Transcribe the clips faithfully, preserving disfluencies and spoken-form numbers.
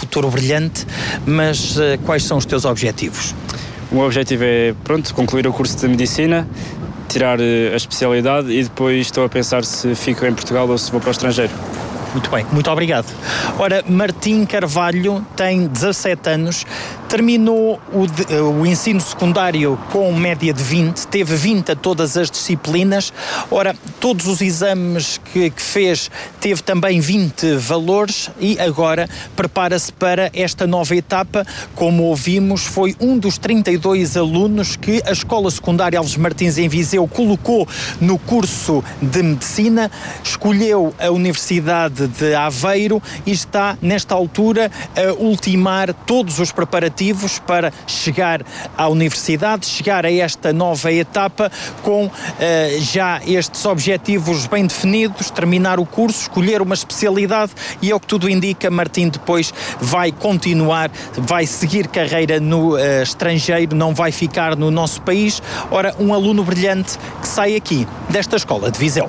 futuro brilhante, mas uh, quais são os teus objetivos? O meu objetivo é, pronto, concluir o curso de Medicina, tirar a especialidade e depois estou a pensar se fico em Portugal ou se vou para o estrangeiro. Muito bem, muito obrigado. Ora, Martim Carvalho tem dezassete anos, terminou o, de, o ensino secundário com média de vinte, teve vinte a todas as disciplinas. Ora, todos os exames que, que fez teve também vinte valores e agora prepara-se para esta nova etapa. Como ouvimos, foi um dos trinta e dois alunos que a Escola Secundária Alves Martins em Viseu colocou no curso de Medicina, escolheu a Universidade de Aveiro e está nesta altura a ultimar todos os preparativos para chegar à universidade, chegar a esta nova etapa com uh, já estes objetivos bem definidos, terminar o curso, escolher uma especialidade e, ao que tudo indica, Martim depois vai continuar, vai seguir carreira no uh, estrangeiro, não vai ficar no nosso país. Ora, um aluno brilhante que sai aqui desta escola de Viseu.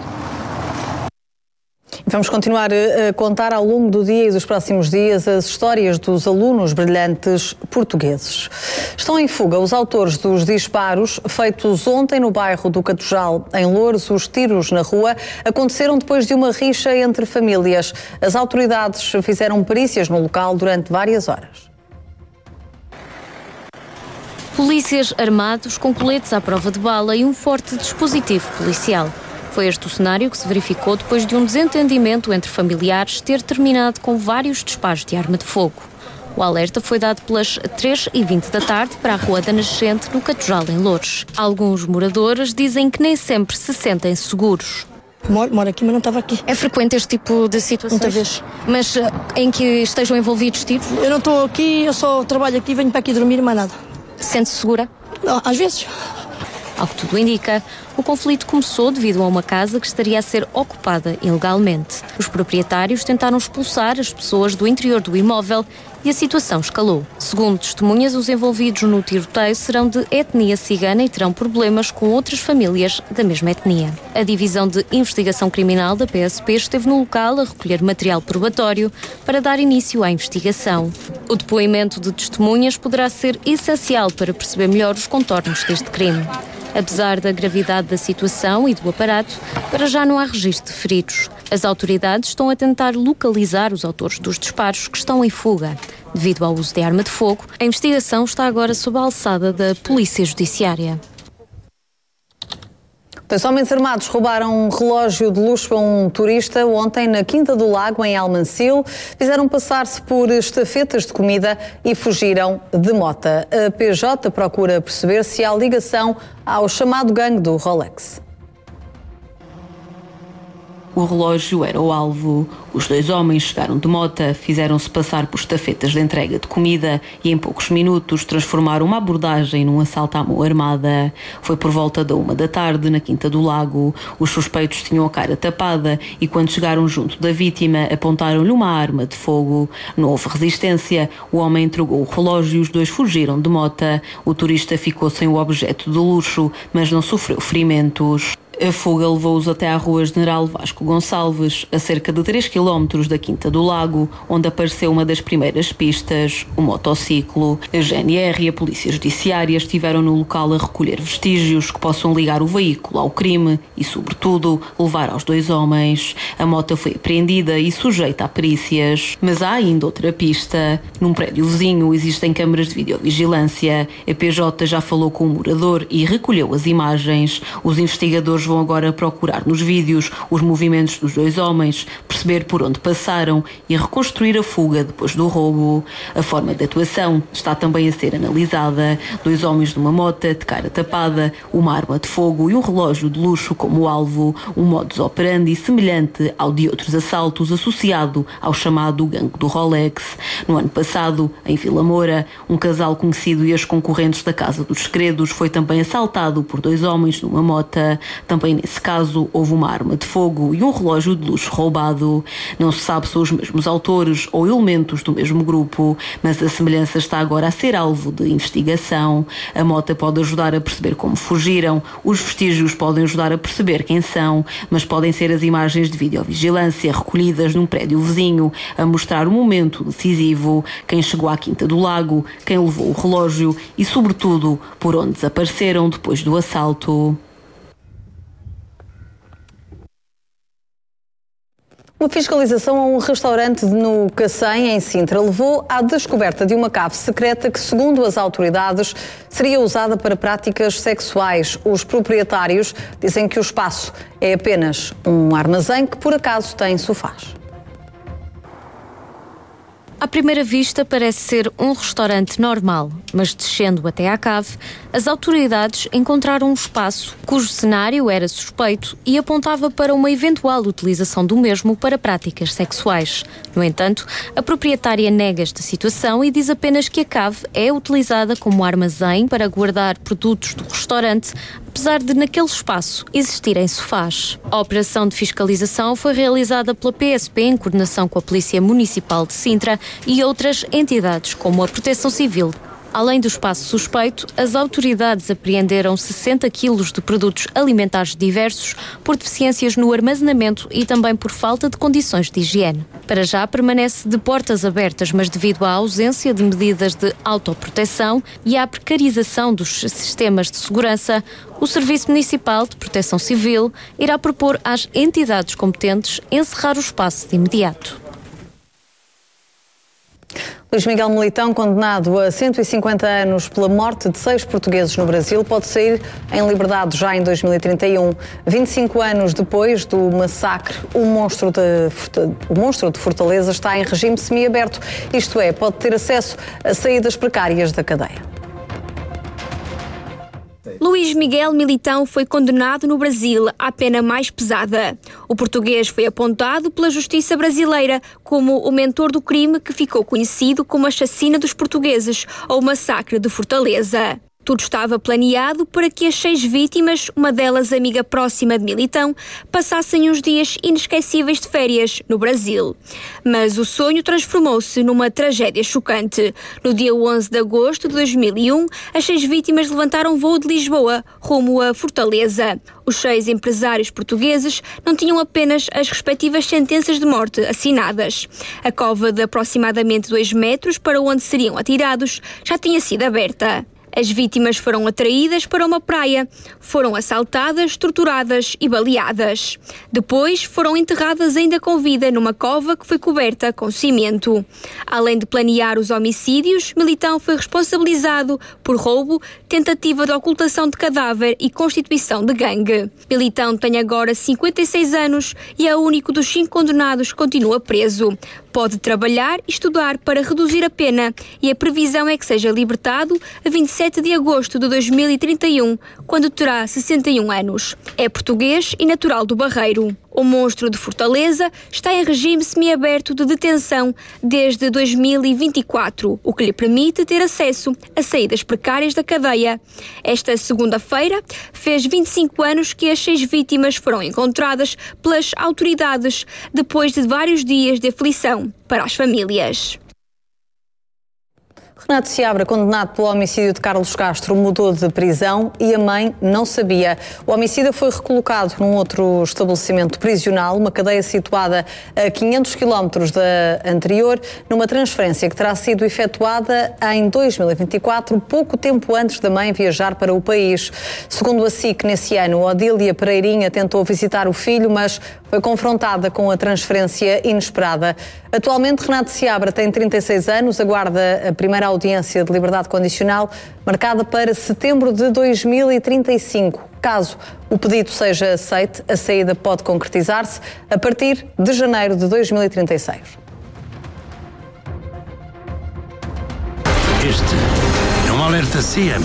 Vamos continuar a contar ao longo do dia e dos próximos dias as histórias dos alunos brilhantes portugueses. Estão em fuga os autores dos disparos feitos ontem no bairro do Catujal, em Loures. Os tiros na rua aconteceram depois de uma rixa entre famílias. As autoridades fizeram perícias no local durante várias horas. Polícias armados com coletes à prova de bala e um forte dispositivo policial. Foi este o cenário que se verificou depois de um desentendimento entre familiares ter terminado com vários disparos de arma de fogo. O alerta foi dado pelas três e vinte da tarde para a Rua da Nascente, no Catujal, em Loures. Alguns moradores dizem que nem sempre se sentem seguros. Moro, moro aqui, mas não estava aqui. É frequente este tipo de situações? Muita vez. Mas uh, em que estejam envolvidos tiros? Eu não estou aqui, eu só trabalho aqui, venho para aqui dormir e mais nada. Sente-se segura? Não, às vezes. Ao que tudo indica, o conflito começou devido a uma casa que estaria a ser ocupada ilegalmente. Os proprietários tentaram expulsar as pessoas do interior do imóvel e a situação escalou. Segundo testemunhas, os envolvidos no tiroteio serão de etnia cigana e terão problemas com outras famílias da mesma etnia. A Divisão de Investigação Criminal da P S P esteve no local a recolher material probatório para dar início à investigação. O depoimento de testemunhas poderá ser essencial para perceber melhor os contornos deste crime. Apesar da gravidade da situação e do aparato, para já não há registro de feridos. As autoridades estão a tentar localizar os autores dos disparos que estão em fuga. Devido ao uso de arma de fogo, a investigação está agora sob a alçada da Polícia Judiciária. Dois homens armados roubaram um relógio de luxo a um turista ontem na Quinta do Lago, em Almancil. Fizeram passar-se por estafetas de comida e fugiram de mota. A P J procura perceber se há ligação ao chamado gangue do Rolex. O relógio era o alvo. Os dois homens chegaram de mota, fizeram-se passar por estafetas de entrega de comida e em poucos minutos transformaram uma abordagem num assalto à mão armada. Foi por volta da uma da tarde, na Quinta do Lago. Os suspeitos tinham a cara tapada e quando chegaram junto da vítima apontaram-lhe uma arma de fogo. Não houve resistência, o homem entregou o relógio e os dois fugiram de mota. O turista ficou sem o objeto de luxo, mas não sofreu ferimentos. A fuga levou-os até à Rua General Vasco Gonçalves, a cerca de três quilómetros da Quinta do Lago, onde apareceu uma das primeiras pistas, o motociclo. A G N R e a Polícia Judiciária estiveram no local a recolher vestígios que possam ligar o veículo ao crime e, sobretudo, levar aos dois homens. A moto foi apreendida e sujeita a perícias. Mas há ainda outra pista. Num prédio vizinho existem câmaras de videovigilância. A P J já falou com o morador e recolheu as imagens. Os investigadores vão agora procurar nos vídeos os movimentos dos dois homens, perceber por onde passaram e reconstruir a fuga depois do roubo. A forma de atuação está também a ser analisada. Dois homens numa mota, de cara tapada, uma arma de fogo e um relógio de luxo como alvo, um modus operandi semelhante ao de outros assaltos associado ao chamado gangue do Rolex. No ano passado, em Vila Moura, um casal conhecido e ex-concorrentes da Casa dos Segredos foi também assaltado por dois homens numa mota. Também Também nesse caso houve uma arma de fogo e um relógio de luxo roubado. Não se sabe se são os mesmos autores ou elementos do mesmo grupo, mas a semelhança está agora a ser alvo de investigação. A mota pode ajudar a perceber como fugiram, os vestígios podem ajudar a perceber quem são, mas podem ser as imagens de videovigilância recolhidas num prédio vizinho a mostrar o momento decisivo, quem chegou à Quinta do Lago, quem levou o relógio e, sobretudo, por onde desapareceram depois do assalto. Uma fiscalização a um restaurante no Cacém, em Sintra, levou à descoberta de uma cave secreta que, segundo as autoridades, seria usada para práticas sexuais. Os proprietários dizem que o espaço é apenas um armazém que, por acaso, tem sofás. À primeira vista parece ser um restaurante normal, mas descendo até à cave, as autoridades encontraram um espaço cujo cenário era suspeito e apontava para uma eventual utilização do mesmo para práticas sexuais. No entanto, a proprietária nega esta situação e diz apenas que a cave é utilizada como armazém para guardar produtos do restaurante, apesar de naquele espaço existirem sofás. A operação de fiscalização foi realizada pela P S P em coordenação com a Polícia Municipal de Sintra e outras entidades, como a Proteção Civil. Além do espaço suspeito, as autoridades apreenderam sessenta quilos de produtos alimentares diversos por deficiências no armazenamento e também por falta de condições de higiene. Para já permanece de portas abertas, mas devido à ausência de medidas de autoproteção e à precarização dos sistemas de segurança, o Serviço Municipal de Proteção Civil irá propor às entidades competentes encerrar o espaço de imediato. Luís Miguel Militão, condenado a cento e cinquenta anos pela morte de seis portugueses no Brasil, pode sair em liberdade já em dois mil e trinta e um. vinte e cinco anos depois do massacre, o monstro de, o monstro de Fortaleza está em regime semiaberto, isto é, pode ter acesso a saídas precárias da cadeia. Luís Miguel Militão foi condenado no Brasil à pena mais pesada. O português foi apontado pela justiça brasileira como o mentor do crime que ficou conhecido como a chacina dos portugueses ou o massacre de Fortaleza. Tudo estava planeado para que as seis vítimas, uma delas amiga próxima de Militão, passassem uns dias inesquecíveis de férias no Brasil. Mas o sonho transformou-se numa tragédia chocante. No dia onze de agosto de dois mil e um, as seis vítimas levantaram voo de Lisboa rumo a Fortaleza. Os seis empresários portugueses não tinham apenas as respectivas sentenças de morte assinadas. A cova de aproximadamente dois metros para onde seriam atirados já tinha sido aberta. As vítimas foram atraídas para uma praia, foram assaltadas, torturadas e baleadas. Depois foram enterradas ainda com vida numa cova que foi coberta com cimento. Além de planear os homicídios, Militão foi responsabilizado por roubo, tentativa de ocultação de cadáver e constituição de gangue. Militão tem agora cinquenta e seis anos e é o único dos cinco condenados que continua preso. Pode trabalhar e estudar para reduzir a pena e a previsão é que seja libertado a vinte e sete de agosto de dois mil e trinta e um, quando terá sessenta e um anos. É português e natural do Barreiro. O monstro de Fortaleza está em regime semiaberto de detenção desde dois mil e vinte e quatro, o que lhe permite ter acesso a saídas precárias da cadeia. Esta segunda-feira fez vinte e cinco anos que as seis vítimas foram encontradas pelas autoridades depois de vários dias de aflição para as famílias. Renato Seabra, condenado pelo homicídio de Carlos Castro, mudou de prisão e a mãe não sabia. O homicida foi recolocado num outro estabelecimento prisional, uma cadeia situada a quinhentos quilómetros da anterior, numa transferência que terá sido efetuada em dois mil e vinte e quatro, pouco tempo antes da mãe viajar para o país. Segundo a S I C, nesse ano, Odília Pereirinha tentou visitar o filho, mas foi confrontada com a transferência inesperada. Atualmente, Renato Seabra tem trinta e seis anos, aguarda a primeira audiência de liberdade condicional, marcada para setembro de dois mil e trinta e cinco. Caso o pedido seja aceite, a saída pode concretizar-se a partir de janeiro de dois mil e trinta e seis. Este é um alerta C M.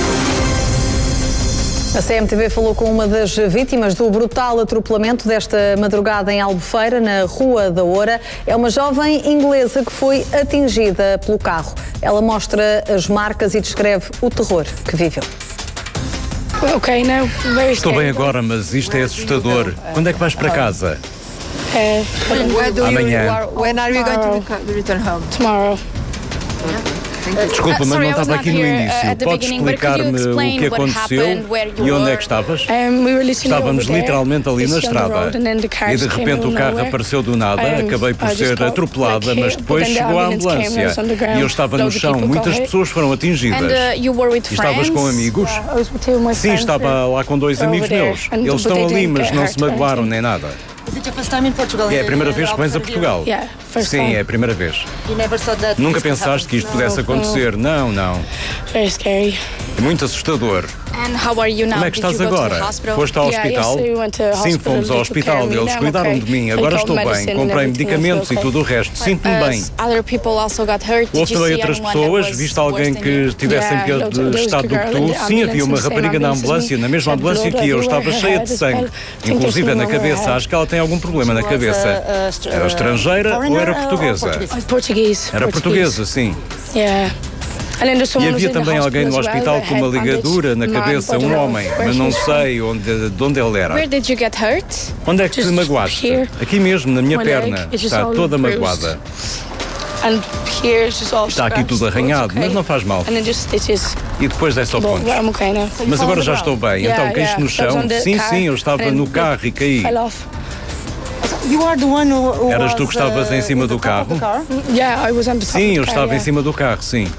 A C M T V falou com uma das vítimas do brutal atropelamento desta madrugada em Albufeira, na Rua da Oura. É uma jovem inglesa que foi atingida pelo carro. Ela mostra as marcas e descreve o terror que viveu. Okay, now, very Estou bem agora, mas isto é assustador. Quando é que vais para casa? Uh, Amanhã. when are you going to return home? Tomorrow. Desculpa, mas não estava aqui no início. Podes explicar-me o que aconteceu e onde é que estavas? Estávamos literalmente ali na estrada e de repente o carro apareceu do nada, acabei por ser atropelada, mas depois chegou a ambulância e eu estava no chão, muitas pessoas foram atingidas. E estavas com amigos? Sim, estava lá com dois amigos meus. Eles estão ali, mas não se magoaram nem nada. É a primeira vez que vens a Portugal? Sim, é a primeira vez. Nunca pensaste que isto pudesse acontecer? Não, não. É muito assustador. Como é que estás agora? Foste ao hospital? Sim, fomos ao hospital. Eles cuidaram de mim. Agora estou bem. Comprei medicamentos e tudo o resto. Sinto-me bem. Houve também outras pessoas? Viste alguém que estivesse em pior estado do que tu? Sim, havia uma rapariga na ambulância, na mesma ambulância que eu. Estava cheia de sangue. Inclusive na cabeça. Acho que ela tem algum problema na cabeça. Era estrangeira ou era portuguesa? Era portuguesa, sim. E havia também alguém no hospital com uma ligadura na cabeça, um homem, mas não sei onde, de onde ele era. Onde é que te magoaste? Aqui mesmo, na minha perna. Está toda magoada. Está aqui tudo arranhado, mas não faz mal. E depois é só pontos. Mas agora já estou bem. Então, caíste no chão? Sim, sim, eu estava no carro e caí. Eras tu que estavas em cima do carro? Sim, eu estava em cima do carro, sim.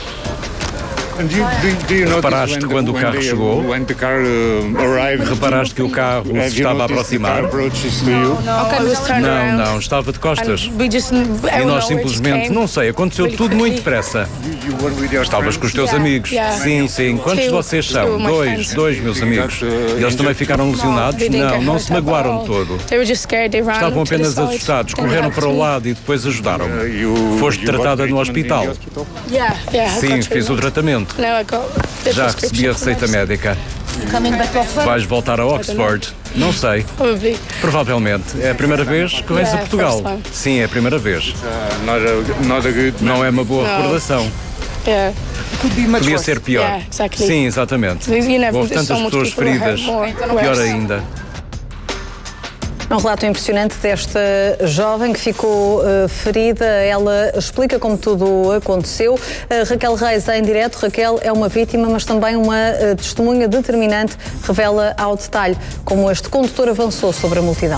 Reparaste quando o carro chegou? Reparaste que o carro se estava a aproximar? Não, não, estava de costas. E nós simplesmente, não sei, aconteceu tudo muito depressa. Estavas com os teus amigos? Sim, sim. Quantos de vocês são? Dois, dois meus amigos. Eles também ficaram lesionados? Não, não se magoaram de todo. Estavam apenas assustados, correram para o lado e depois ajudaram-me. Foste tratada no hospital? Sim, fiz o tratamento. Já recebi a receita médica. Vais voltar a Oxford? Não sei. Provavelmente. É a primeira vez que vens a Portugal. Sim, é a primeira vez. Não é uma boa recordação. Podia ser pior. Sim, exatamente. Houve tantas pessoas feridas. Pior ainda. Um relato impressionante desta jovem que ficou uh, ferida. Ela explica como tudo aconteceu. Uh, Raquel Reis, em direto. Raquel é uma vítima, mas também uma uh, testemunha determinante. Revela ao detalhe como este condutor avançou sobre a multidão.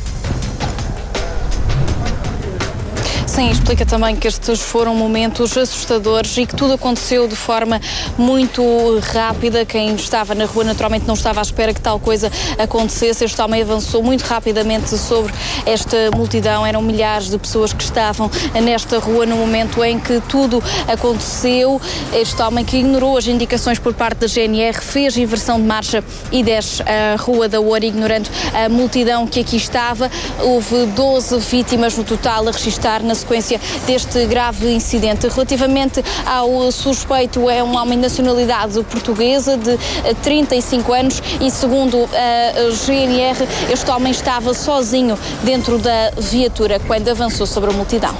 Sim, explica também que estes foram momentos assustadores e que tudo aconteceu de forma muito rápida. Quem estava na rua naturalmente não estava à espera que tal coisa acontecesse. Este homem avançou muito rapidamente sobre esta multidão. Eram milhares de pessoas que estavam nesta rua no momento em que tudo aconteceu. Este homem, que ignorou as indicações por parte da G N R, fez inversão de marcha e desce a Rua da Oura, ignorando a multidão que aqui estava. Houve doze vítimas no total a registrar na sequência deste grave incidente. Relativamente ao suspeito, é um homem de nacionalidade portuguesa de trinta e cinco anos e, segundo a G N R, este homem estava sozinho dentro da viatura quando avançou sobre a multidão.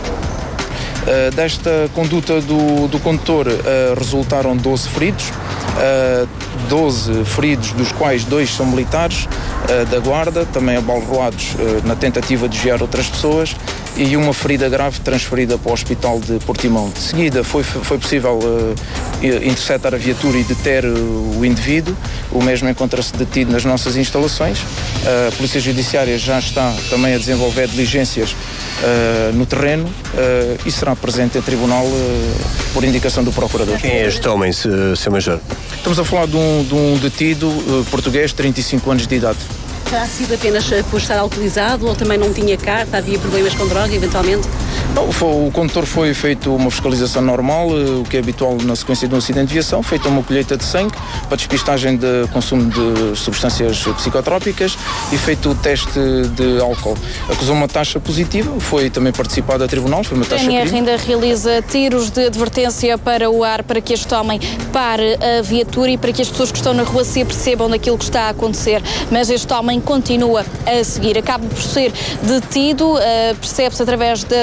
Uh, desta conduta do, do condutor uh, resultaram doze feridos, uh, doze feridos, dos quais dois são militares uh, da Guarda, também abalroados uh, na tentativa de desviar outras pessoas, e uma ferida grave transferida para o hospital de Portimão. De seguida foi, foi possível uh, interceptar a viatura e deter uh, o indivíduo. O mesmo encontra-se detido nas nossas instalações. Uh, a Polícia Judiciária já está também a desenvolver diligências uh, no terreno uh, e será presente em tribunal uh, por indicação do Procurador. Quem é este homem, senhor Major? Estamos a falar de um, de um detido uh, português, trinta e cinco anos de idade. Terá sido apenas por estar alcoolizado ou também não tinha carta, havia problemas com droga, eventualmente? Não, foi, o condutor foi feito uma fiscalização normal, o que é habitual na sequência de um acidente de viação, feita uma colheita de sangue para despistagem de consumo de substâncias psicotrópicas e feito o teste de álcool. Acusou uma taxa positiva, foi também participado a tribunal, foi uma taxa crime. A G N R ainda realiza tiros de advertência para o ar para que este homem pare a viatura e para que as pessoas que estão na rua se apercebam daquilo que está a acontecer, mas este homem continua a seguir. Acaba por ser detido, uh, percebe-se através das análises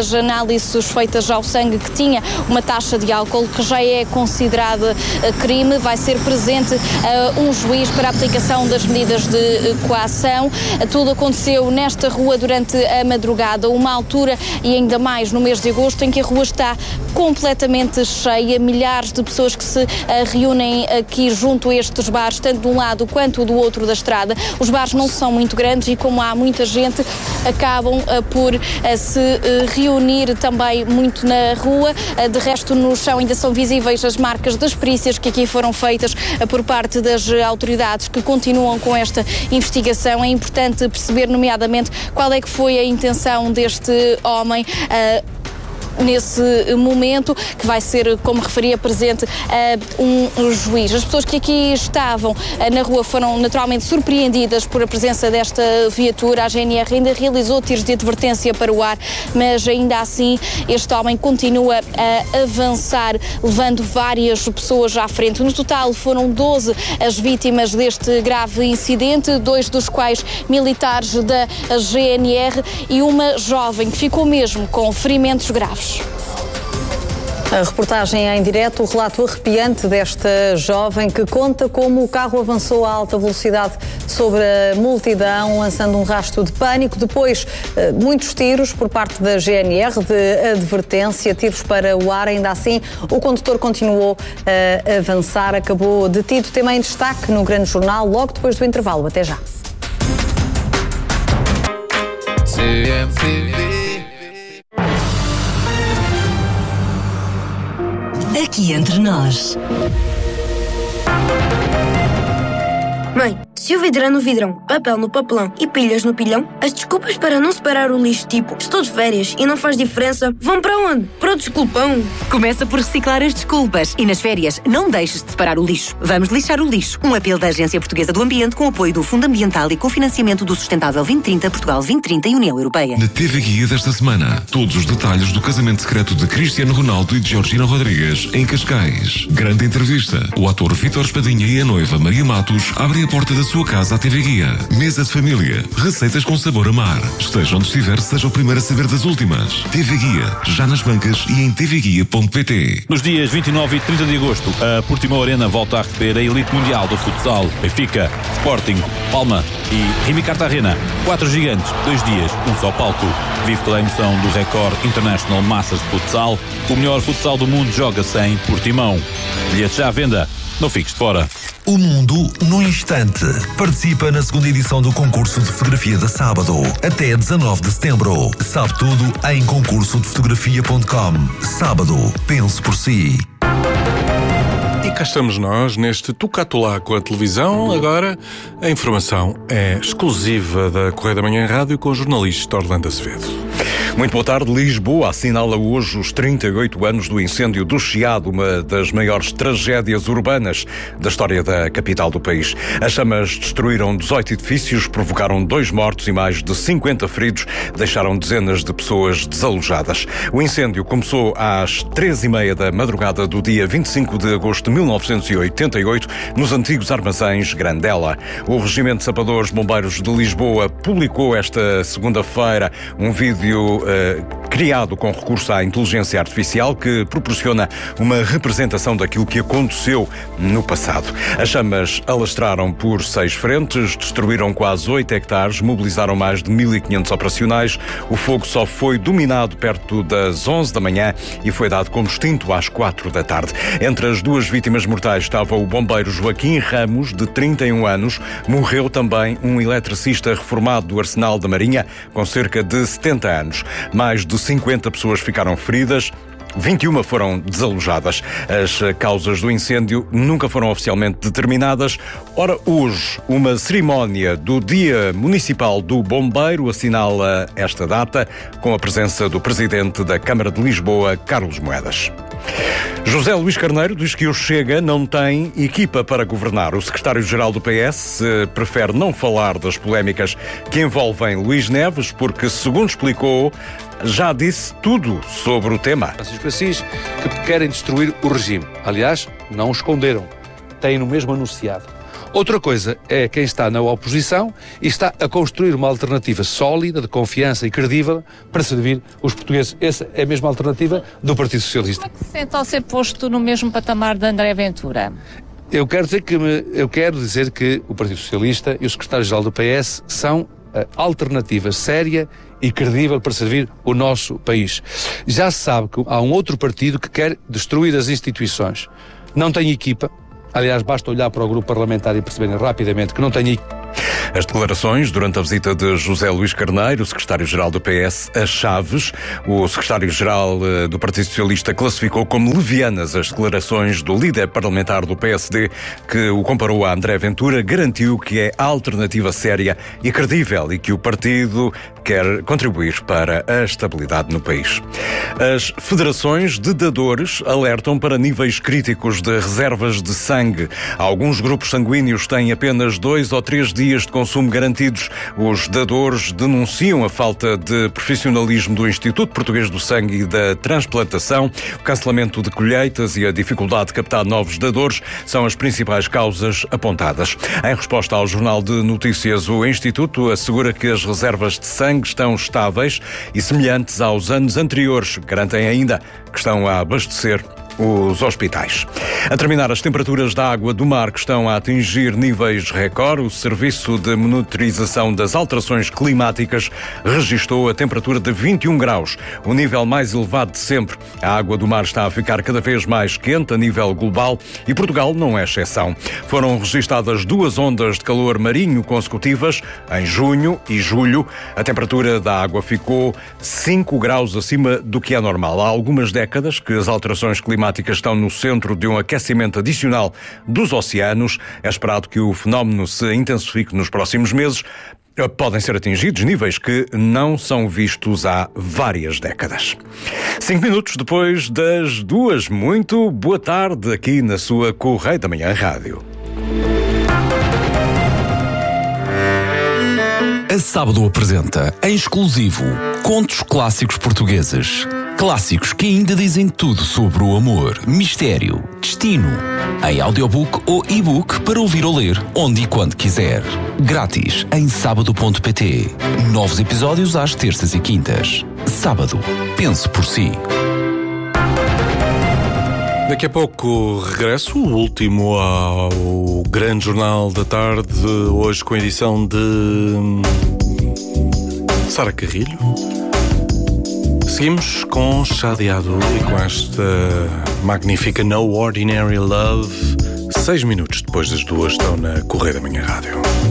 análises feitas ao sangue que tinha uma taxa de álcool que já é considerada crime. Vai ser presente uh, um juiz para a aplicação das medidas de uh, coação. Uh, tudo aconteceu nesta rua durante a madrugada, uma altura e ainda mais no mês de agosto em que a rua está completamente cheia, milhares de pessoas que se uh, reúnem aqui junto a estes bares, tanto de um lado quanto do outro da estrada. Os bares não são muito grandes e como há muita gente, acabam uh, por uh, se uh, reunir também muito na rua. Uh, de resto, no chão ainda são visíveis as marcas das perícias que aqui foram feitas uh, por parte das uh, autoridades que continuam com esta investigação. É importante perceber, nomeadamente, qual é que foi a intenção deste homem uh, nesse momento, que vai ser, como referia, presente uh, um juiz. As pessoas que aqui estavam uh, na rua foram naturalmente surpreendidas por a presença desta viatura. A G N R ainda realizou tiros de advertência para o ar, mas ainda assim este homem continua a avançar, levando várias pessoas à frente. No total foram doze as vítimas deste grave incidente, dois dos quais militares da G N R e uma jovem que ficou mesmo com ferimentos graves. A reportagem é em direto, o relato arrepiante desta jovem que conta como o carro avançou a alta velocidade sobre a multidão, lançando um rastro de pânico. Depois, muitos tiros por parte da G N R de advertência, tiros para o ar. Ainda assim, o condutor continuou a avançar, acabou detido. Tema em destaque no Grande Jornal, logo depois do intervalo. Até já. C M T V. Aqui entre nós. Mãe, se o vidro é no vidrão, papel no papelão e pilhas no pilhão, as desculpas para não separar o lixo, tipo estou de férias e não faz diferença, vão para onde? Para o desculpão. Começa por reciclar as desculpas e nas férias não deixes de separar o lixo. Vamos lixar o lixo. Um apelo da Agência Portuguesa do Ambiente com apoio do Fundo Ambiental e cofinanciamento do Sustentável vinte trinta, Portugal vinte trinta e União Europeia. Na T V Guia desta semana, todos os detalhes do casamento secreto de Cristiano Ronaldo e de Georgina Rodrigues em Cascais. Grande entrevista. O ator Vítor Espadinha e a noiva Maria Matos abrem a porta da sua casa à T V Guia. Mesa de família. Receitas com sabor a mar. Esteja onde estiver, seja o primeiro a saber das últimas. T V Guia. Já nas bancas e em t v guia ponto p t. Nos dias vinte e nove e trinta de agosto, a Portimão Arena volta a receber a elite mundial do futsal. Benfica, Sporting, Palma e Rimi Cartagena. Quatro gigantes, dois dias, um só palco. Vive toda a emoção do Record International Massas de Futsal. O melhor futsal do mundo joga-se em Portimão. Bilhetes já à venda. Não fiques de fora. O mundo num instante. Participa na segunda edição do concurso de fotografia da Sábado. Até dezanove de setembro. Sabe tudo em concurso de fotografia ponto com. Sábado. Pense por si. E cá estamos nós, neste Tucatulá com a televisão. Agora, a informação é exclusiva da Correio da Manhã Rádio com o jornalista Orlando Azevedo. Muito boa tarde. Lisboa assinala hoje os trinta e oito anos do incêndio do Chiado, uma das maiores tragédias urbanas da história da capital do país. As chamas destruíram dezoito edifícios, provocaram dois mortos e mais de cinquenta feridos, deixaram dezenas de pessoas desalojadas. O incêndio começou às três e meia da madrugada do dia vinte e cinco de agosto de mil novecentos e oitenta e oito, nos antigos armazéns Grandela. O Regimento de Sapadores Bombeiros de Lisboa publicou esta segunda-feira um vídeo Uh, criado com recurso à inteligência artificial que proporciona uma representação daquilo que aconteceu no passado. As chamas alastraram por seis frentes, destruíram quase oito hectares, mobilizaram mais de mil e quinhentos operacionais. O fogo só foi dominado perto das onze da manhã e foi dado como extinto às quatro da tarde. Entre as duas vítimas mortais estava o bombeiro Joaquim Ramos, de trinta e um anos. Morreu também um eletricista reformado do Arsenal da Marinha, com cerca de setenta anos. Mais de cinquenta pessoas ficaram feridas. vinte e uma foram desalojadas. As causas do incêndio nunca foram oficialmente determinadas. Ora, hoje, uma cerimónia do Dia Municipal do Bombeiro assinala esta data, com a presença do Presidente da Câmara de Lisboa, Carlos Moedas. José Luís Carneiro diz que o Chega não tem equipa para governar. O secretário-geral do P S prefere não falar das polémicas que envolvem Luís Neves, porque, segundo explicou, já disse tudo sobre o tema. Francisco Assis, que querem destruir o regime. Aliás, não o esconderam. Têm-no mesmo anunciado. Outra coisa é quem está na oposição e está a construir uma alternativa sólida, de confiança e credível para servir os portugueses. Essa é a mesma alternativa do Partido Socialista. Como é que se sente ao ser posto no mesmo patamar de André Ventura? Eu quero dizer que, eu quero dizer que o Partido Socialista e o secretário-geral do P S são a alternativa séria e credível para servir o nosso país. Já se sabe que há um outro partido que quer destruir as instituições. Não tem equipa. Aliás, basta olhar para o grupo parlamentar e perceberem rapidamente que não tem equipa. As declarações durante a visita de José Luís Carneiro, secretário-geral do P S, a Chaves. O secretário-geral do Partido Socialista classificou como levianas as declarações do líder parlamentar do P S D, que o comparou a André Ventura, garantiu que é a alternativa séria e credível e que o partido quer contribuir para a estabilidade no país. As federações de dadores alertam para níveis críticos de reservas de sangue. Alguns grupos sanguíneos têm apenas dois ou três dias de consumo garantidos. Os dadores denunciam a falta de profissionalismo do Instituto Português do Sangue e da Transplantação. O cancelamento de colheitas e a dificuldade de captar novos dadores são as principais causas apontadas. Em resposta ao Jornal de Notícias, o Instituto assegura que as reservas de sangue estão estáveis e semelhantes aos anos anteriores. Garantem ainda que estão a abastecer os hospitais. A terminar, as temperaturas da água do mar que estão a atingir níveis recorde. O Serviço de Monitorização das Alterações Climáticas registou a temperatura de vinte e um graus, o nível mais elevado de sempre. A água do mar está a ficar cada vez mais quente a nível global e Portugal não é exceção. Foram registadas duas ondas de calor marinho consecutivas em junho e julho. A temperatura da água ficou cinco graus acima do que é normal. Há algumas décadas que as alterações climáticas estão no centro de um aquecimento adicional dos oceanos. É esperado que o fenómeno se intensifique nos próximos meses. Podem ser atingidos níveis que não são vistos há várias décadas. Cinco minutos depois das duas. Muito boa tarde aqui na sua Correio da Manhã Rádio. A Sábado apresenta, em exclusivo, contos clássicos portugueses. Clássicos que ainda dizem tudo sobre o amor, mistério, destino. Em audiobook ou e-book para ouvir ou ler, onde e quando quiser. Grátis em sábado ponto pt. Novos episódios às terças e quintas. Sábado. Pense por si. Daqui a pouco regresso, o último ao Grande Jornal da Tarde, hoje com a edição de Sara Carrilho. Seguimos com Chadeado e com esta magnífica No Ordinary Love. Seis minutos depois das duas estão na Correio da Manhã Rádio.